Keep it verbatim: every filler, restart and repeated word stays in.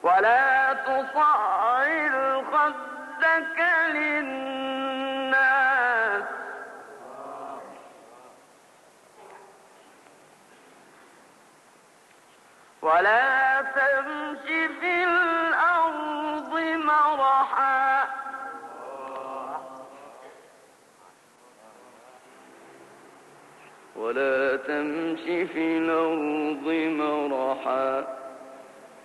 ولا تصعر خدك للناس ولا تمش في الأرض مرحا ولا تمش في الأرض مرحا